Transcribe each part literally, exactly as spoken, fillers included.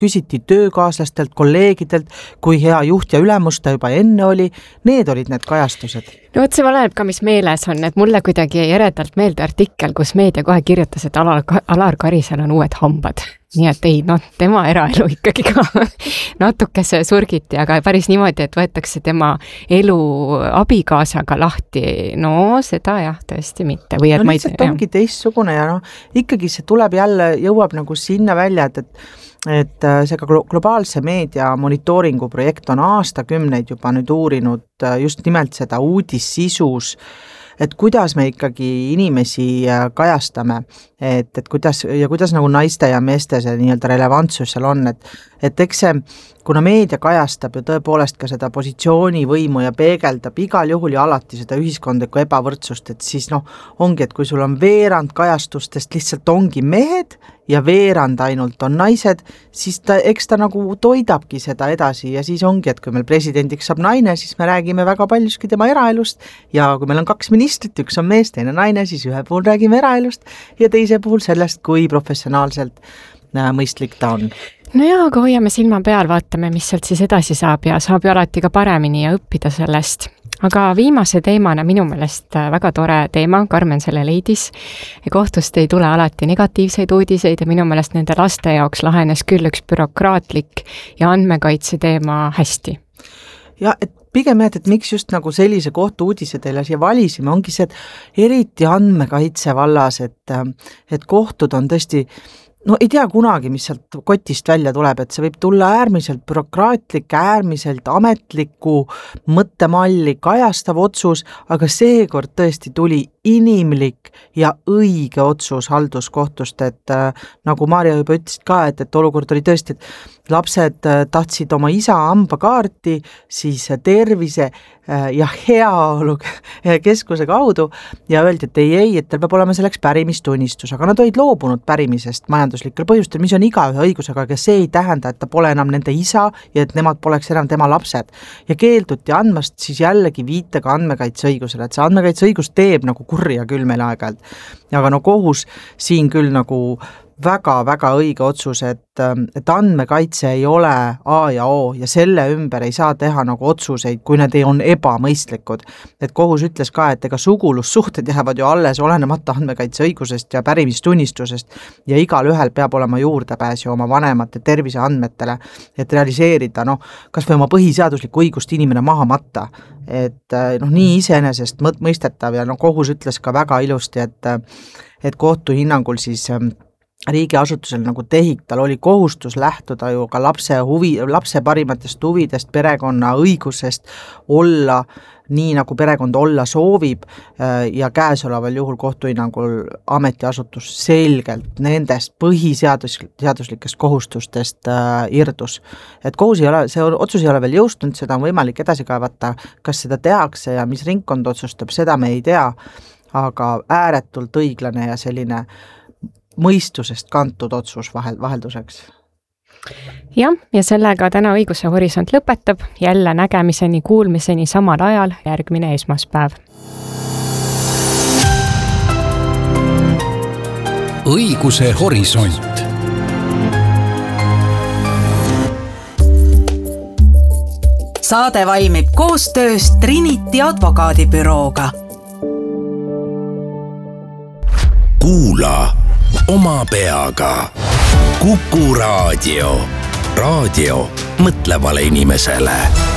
küsiti töökaaslastelt, kolleegidelt, kui hea juht ja ülemus ta juba enne oli, need olid need kajastused. No vot see valeneb ka, mis meeles on, et mulle kuidagi jäi eredalt meelde artikkel, kus meedia kohe kirjutas, et Alar, Alar Karisel on uued hambad. Nii et ei, noh, tema eraelu ikkagi ka natuke see surgiti, aga päris niimoodi, et võetakse tema elu abikaasaga lahti. No seda jah, tõesti mitte. Või et no ma lihtsalt ei, ongi teistsugune ja noh, ikkagi see tuleb jälle, jõuab nagu sinna välja, et, et et see ka globaalse meedia monitooringu projekt on aastakümneid juba nüüd uurinud just nimelt seda uudisisus, et kuidas me ikkagi inimesi kajastame, et, et kuidas, ja kuidas nagu naiste ja meeste see nii-öelda relevantsus seal on, et, et eks see, kuna meedia kajastab ju tõepoolest ka seda positsioonivõimu ja peegeldab igal juhul ja alati seda ühiskondlikku ebavõrdsust, et siis noh, ongi, et kui sul on veerand kajastustest lihtsalt ongi mehed ja veerand ainult on naised, siis ta, eks ta nagu toidabki seda edasi ja siis ongi, et kui meil presidendiks saab naine, siis me räägime väga paljuski tema eraelust ja kui meil on kaks ministrit, üks on mees, teine naine, siis ühe puhul räägime eraelust ja teise puhul sellest, kui professionaalselt mõistlik ta on. No jaa, aga hoiame silma peal, vaatame, mis sealt siis edasi saab ja saab ju alati ka paremini ja õppida sellest. Aga viimase teemana minu meelest väga tore teema, Karmen selle leidis. Kohtust ei tule alati negatiivseid uudiseid ja minu meelest nende laste jaoks lahenes küll üks bürokraatlik ja andmekaitse teema hästi. Ja, et pigem jah, et miks just nagu sellise kohtu uudise teile siia valisime, ongi see, et eriti andmekaitse vallas, et, et kohtud on tõesti no ei tea kunagi, mis sealt kotist välja tuleb, et see võib tulla äärmiselt bürokraatlik, äärmiselt ametliku mõttemalli kajastav otsus, aga seekord tõesti tuli inimlik ja õige otsus halduskohtust, et äh, nagu Maarja juba ütlesid ka, et, et olukord oli tõesti, et lapsed tahtsid oma isa hambakaarti, siis tervise ja heaolu keskuse kaudu ja öeldi, et ei, ei, et teil peab olema selleks pärimistunnistus, aga nad olid loobunud pärimisest majanduslikel põhjustel, mis on igaühe õigusega, aga see ei tähenda, et ta pole enam nende isa ja et nemad poleks enam tema lapsed. Ja keelduti andmast siis jällegi viitega andmekaitseõigusele, et see andmekaitseõigus teeb nagu kurja küll meil aeg-ajalt. Aga no kohus siin küll nagu väga-väga õige otsus, et, et andmekaitse ei ole A ja O ja selle ümber ei saa teha nagu otsuseid, kui need ei on ebamõistlikud. Et kohus ütles ka, et ega sugulussuhted jäävad ju alles olenemata andmekaitseõigusest ja pärimistunnistusest ja igal ühel peab olema juurdepääs ju oma vanemate terviseandmetele, et realiseerida, noh, kas või oma põhiseaduslikku õigust inimene maha matta. Et noh, nii iseenesest mõistetav ja noh, kohus ütles ka väga ilusti, et, et kohtu hinnangul siis riigiasutusel nagu tehik, tal oli kohustus lähtuda ju ka lapse huvi, lapse parimatest huvidest, perekonna õigusest olla nii, nagu perekond olla soovib ja käesoleval juhul kohtuhinnangul ametiasutus selgelt nendest põhiseaduslikest kohustustest irdus. Et kohus ei ole, see otsus ei ole veel jõustunud, seda on võimalik edasi kaevata, kas seda tehakse ja mis ringkond otsustab, seda me ei tea, aga ääretult õiglane ja selline mõistusest kantud otsus vahel, vahelduseks. Jah, ja sellega täna Õiguse Horisont lõpetab. Jälle nägemiseni, kuulmiseni samal ajal järgmine esmaspäev. Õiguse Horisont. Saade valmib koostöös Trinity advokaadibürooga. Kuula oma peaga. Kuku raadio. Raadio mõtlevale inimesele.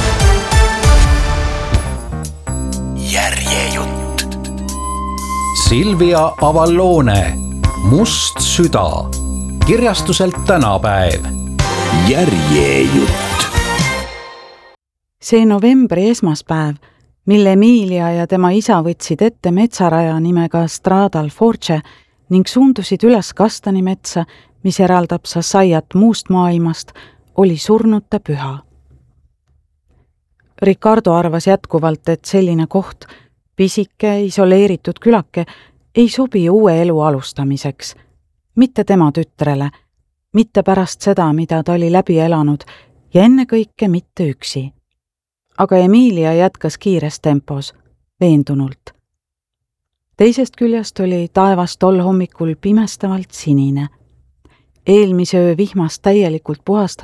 Järjejutt. Silvia Avallone. Must süda. Kirjastuselt Tänapäev. Järjejutt. See novembri esmaspäev, mille Emilia ja tema isa võtsid ette metsaraja nimega Stradal Forge ning suundusid üles Kastani metsa, mis eraldab Sassaiat muust maailmast, oli surnute püha. Ricardo arvas jätkuvalt, et selline koht, pisike, isoleeritud külake, ei sobi uue elu alustamiseks. Mitte tema tütrele, mitte pärast seda, mida ta oli läbi elanud ja ennekõike mitte üksi. Aga Emilia jätkas kiires tempos, veendunult. Teisest küljest oli taevas tol hommikul pimestavalt sinine. eelmise öö vihmast täielikult puhastatud